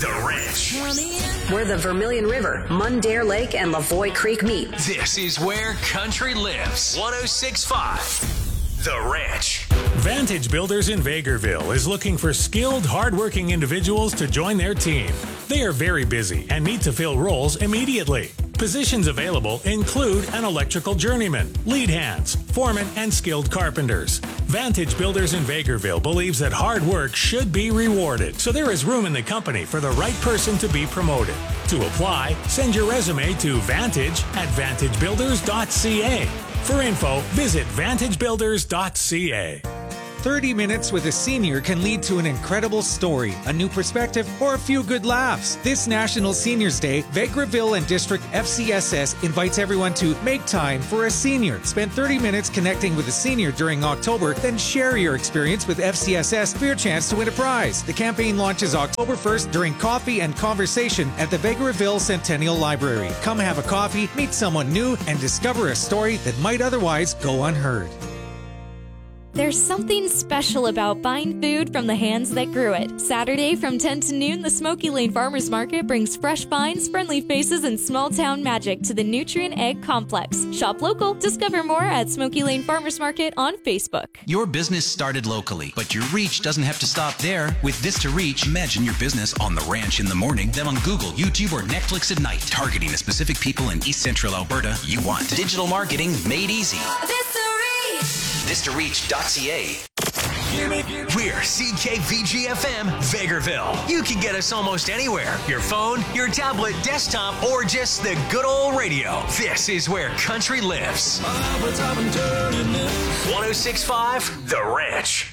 The Ranch. Where the Vermilion River, Mundare Lake, and Lavoie Creek meet. This is where country lives. 106.5 The Ranch. Vantage Builders in Vegreville is looking for skilled, hardworking individuals to join their team. They are very busy and need to fill roles immediately. Positions available include an electrical journeyman, lead hands, foreman, and skilled carpenters. Vantage Builders in Vegreville believes that hard work should be rewarded, so there is room in the company for the right person to be promoted. To apply, send your resume to vantage@vantagebuilders.ca. For info, visit vantagebuilders.ca. 30 minutes with a senior can lead to an incredible story, a new perspective, or a few good laughs. This National Seniors Day, Vegreville and District FCSS invites everyone to make time for a senior. Spend 30 minutes connecting with a senior during October, then share your experience with FCSS for your chance to win a prize. The campaign launches October 1st during coffee and conversation at the Vegreville Centennial Library. Come have a coffee, meet someone new, and discover a story that might otherwise go unheard. There's something special about buying food from the hands that grew it. Saturday from 10 to noon, the Smoky Lane Farmers Market brings fresh finds, friendly faces, and small-town magic to the Nutrien Egg Complex. Shop local. Discover more at Smoky Lane Farmers Market on Facebook. Your business started locally, but your reach doesn't have to stop there. With This to Reach, imagine your business on The Ranch in the morning, then on Google, YouTube, or Netflix at night, targeting the specific people in East Central Alberta you want. Digital marketing made easy. ThisToReach.ca. We're CKVGFM Vegreville. You can get us almost anywhere. Your phone, your tablet, desktop, or just the good old radio. This is where country lives. 106.5 The Ranch.